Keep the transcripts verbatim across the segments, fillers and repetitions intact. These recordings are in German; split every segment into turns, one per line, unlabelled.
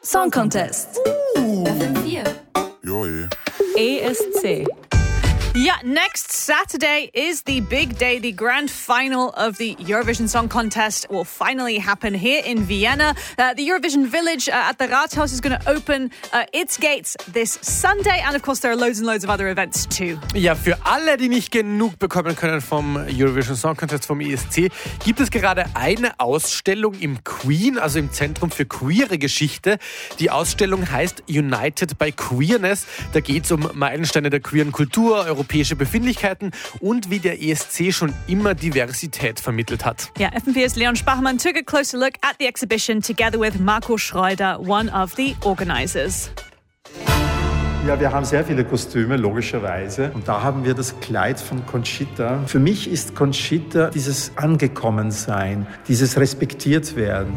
Song Contest.
Uh.
F M vier.
Jo, eh.
E S C.
Yeah, next Saturday is the big day. The grand final of the Eurovision Song Contest will finally happen here in Vienna. Uh, the Eurovision Village uh, at the Rathaus is going to open uh, its gates this Sunday. And of course, there are loads and loads of other events too.
Ja, für alle, die nicht genug bekommen können vom Eurovision Song Contest, vom E S C, gibt es gerade eine Ausstellung im Queen, also im Zentrum für queere Geschichte. Die Ausstellung heißt United by Queerness. Da geht es um Meilensteine der queeren Kultur, europäische Befindlichkeiten und wie der E S C schon immer Diversität vermittelt hat.
Yeah, F M vier's Leon Spachmann took a closer look at the exhibition together with Marco Schreuder, one of the organisers.
Ja, wir haben sehr viele Kostüme, logischerweise. Und da haben wir das Kleid von Conchita. Für mich ist Conchita dieses Angekommensein, dieses Respektiertwerden.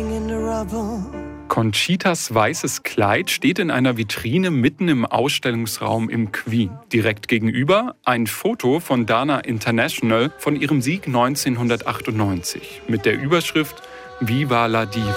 Conchitas weißes Kleid steht in einer Vitrine mitten im Ausstellungsraum im Queen. Direkt gegenüber ein Foto von Dana International von ihrem Sieg neunzehnhundertachtundneunzig mit der Überschrift Viva la Diva.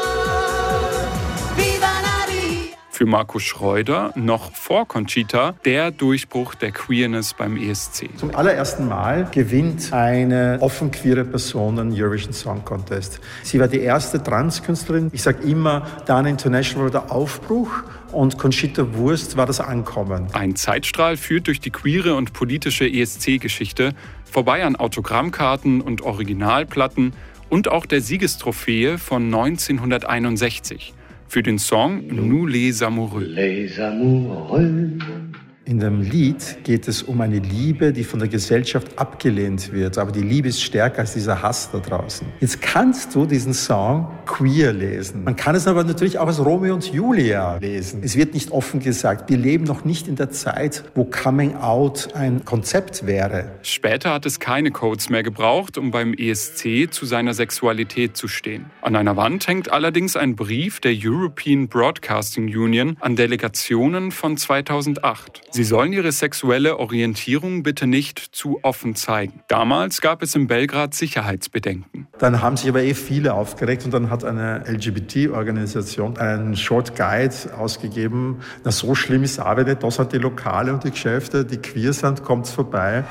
Für Marco Schreuder, noch vor Conchita, der Durchbruch der Queerness beim E S C.
Zum allerersten Mal gewinnt eine offen queere Person den Eurovision Song Contest. Sie war die erste Transkünstlerin. Ich sage immer, Dana International war der Aufbruch und Conchita Wurst war das Ankommen.
Ein Zeitstrahl führt durch die queere und politische E S C-Geschichte, vorbei an Autogrammkarten und Originalplatten und auch der Siegestrophäe von neunzehnhunderteinundsechzig. Für den Song Nous les amoureux.
Les amoureux. In dem Lied geht es um eine Liebe, die von der Gesellschaft abgelehnt wird. Aber die Liebe ist stärker als dieser Hass da draußen. Jetzt kannst du diesen Song queer lesen. Man kann es aber natürlich auch als Romeo und Julia lesen. Es wird nicht offen gesagt. Wir leben noch nicht in der Zeit, wo Coming Out ein Konzept wäre.
Später hat es keine Codes mehr gebraucht, um beim E S C zu seiner Sexualität zu stehen. An einer Wand hängt allerdings ein Brief der European Broadcasting Union an Delegationen von zweitausendacht. Sie sollen ihre sexuelle Orientierung bitte nicht zu offen zeigen. Damals gab es in Belgrad Sicherheitsbedenken.
Dann haben sich aber eh viele aufgeregt und dann hat eine L G B T-Organisation einen Short Guide ausgegeben. Na, so schlimm ist es aber nicht. Da sind die Lokale und die Geschäfte, die queer sind, kommt's vorbei.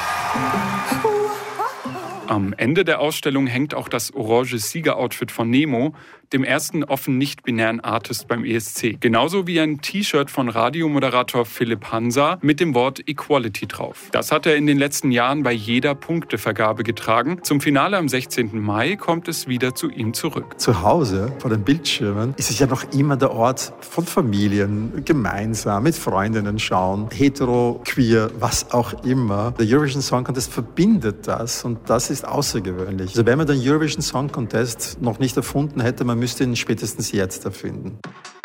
Am Ende der Ausstellung hängt auch das orange Siegeroutfit von Nemo, dem ersten offen nicht-binären Artist beim E S C. Genauso wie ein T-Shirt von Radiomoderator Philipp Hansa mit dem Wort Equality drauf. Das hat er in den letzten Jahren bei jeder Punktevergabe getragen. Zum Finale am sechzehnten Mai kommt es wieder zu ihm zurück.
Zu Hause vor den Bildschirmen ist es ja noch immer der Ort von Familien, gemeinsam mit Freundinnen schauen, hetero, queer, was auch immer. Der Eurovision Song Contest verbindet das und das ist außergewöhnlich. Also wenn man den Eurovision Song Contest noch nicht erfunden hätte, man müsste ihn spätestens jetzt erfinden.